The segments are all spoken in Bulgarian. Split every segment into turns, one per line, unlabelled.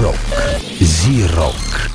Рок. Зи-рок.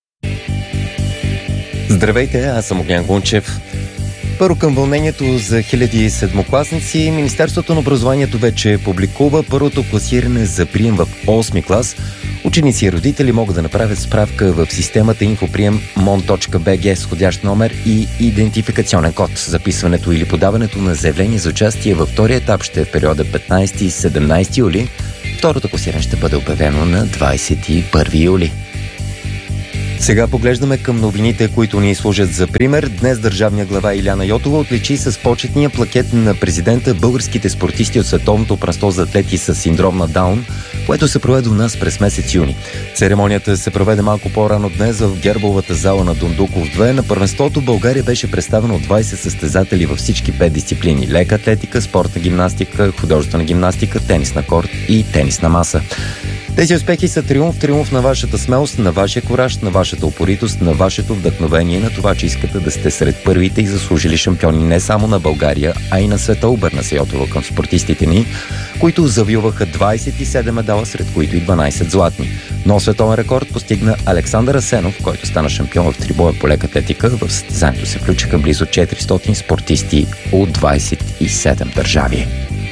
Здравейте, аз съм Огнян Гунчев. Първо към вълнението за хиляди седмокласници. Министерството на образованието вече публикува първото класиране за прием в 8-ми клас. Ученици и родители могат да направят справка в системата инфоприем mon.bg с входящ номер и идентификационен код. Записването или подаването на заявление за участие във втория етап ще е в периода 15-17 юли. Второто класиране ще бъде обявено на 21 юли. Сега поглеждаме към новините, които ни служат за пример. Днес държавния глава Илияна Йотова отличи с почетния плакет на президента българските спортисти от Световното първенство за атлети с синдром на Даун, което се проведе у нас през месец юни. Церемонията се проведе малко по-рано днес в гербовата зала на Дондуков 2. На първенството България беше представена от 20 състезатели във всички 5 дисциплини: лека атлетика, спортна гимнастика, художествена гимнастика, тенис на корт и тенис на маса. Тези успехи са триумф на вашата смелост, на вашия кураж, на вашата упоритост, на вашето вдъхновение, на това, че искате да сте сред първите и заслужили шампиони не само на България, а и на света, обърна се Йотова към спортистите ни, които завоюваха 27 медала, сред които и 12 златни. Но световен рекорд постигна Александър Асенов, който стана шампион в трибоя по лека атлетика. В състезанието се включиха близо 400 спортисти от 27 държави.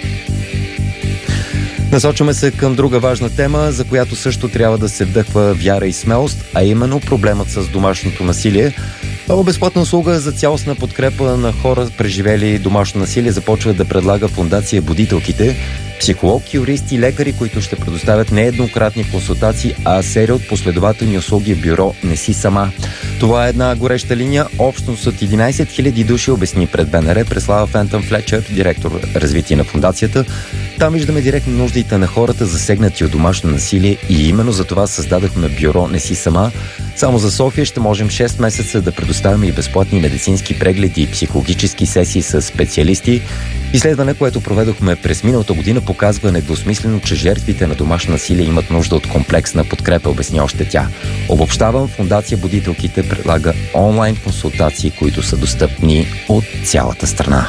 Насочваме се към друга важна тема, за която също трябва да се вдъхва вяра и смелост, а именно проблемът с домашното насилие. Много безплатна услуга за цялостна подкрепа на хора, преживели домашно насилие, започва да предлага фондация Будителките. Психолог, юристи и лекари, които ще предоставят не еднократни консултации, а серия от последователни услуги в бюро "Не си сама". Това е една гореща линия. Общност от 11 000 души, обясни пред БНР Преслава Фентън Флечер, директор развитие на фондацията. Там виждаме директно нуждите на хората, засегнати от домашно насилие, и именно за това създадахме бюро "Не си сама". Само за София ще можем 6 месеца да предоставяме и безплатни медицински прегледи и психологически сесии с специалисти. Изследване, което проведохме през миналата година, показва недвусмислено, че жертвите на домашно насилие имат нужда от комплексна подкрепа, обясни още тя. Обобщавам, фондация Будителките предлага онлайн консултации, които са достъпни от цялата страна.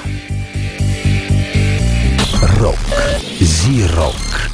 Рок. Зи-рок.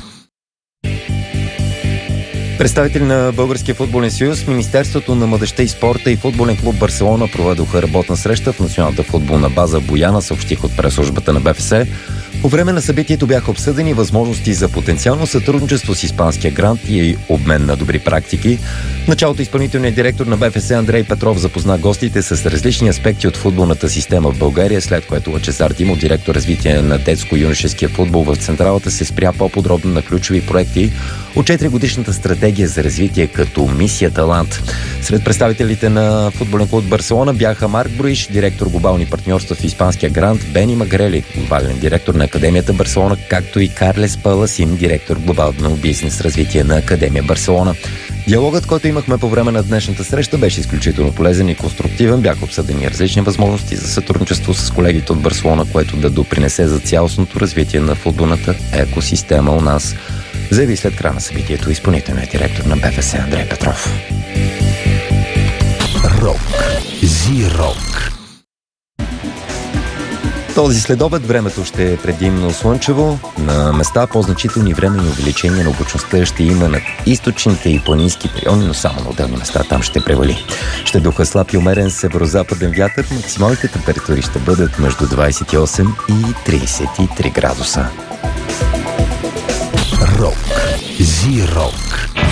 Представители на Българския футболен съюз, Министерството на младежта и спорта и футболен клуб Барселона проведоха работна среща в Националната футболна база Бояна, съобщих от пресслужбата на БФС. По време на събитието бяха обсъдени възможности за потенциално сътрудничество с испанския грант и обмен на добри практики. В началото изпълнителният директор на БФС Андрей Петров запозна гостите с различни аспекти от футболната система в България, след което Лъчезар Димов, директор развитие на детско-юношеския футбол в Централата, се спря по-подробно на ключови проекти от 4-годишната стратегия за развитие като Мисия Талант. Сред представителите на футболен клуб Барселона бяха Марк Бруиш, директор глобални партньорства в испанския грант, Бени Магрели, глобален директор на Академията Барселона, както и Карлес Паласин, директор глобално бизнес развитие на Академия Барселона. Диалогът, който имахме по време на днешната среща, беше изключително полезен и конструктивен. Бяха обсъдени различни възможности за сътрудничество с колегите от Барселона, което да допринесе за цялостното развитие на футболната екосистема у нас, заяви след края на събитието изпълнителният директор на БФС Андрей Петров.
Рок. Зи-рок.
Този следобед времето ще е предимно слънчево. На места по-значителни времени увеличения на облачността ще има над източните и планински райони, но само на отделни места там ще превали. Ще духа слаб и умерен северо-западен вятър. Максималните температури ще бъдат между 28 и 33 градуса.
Рок. Зи-рок.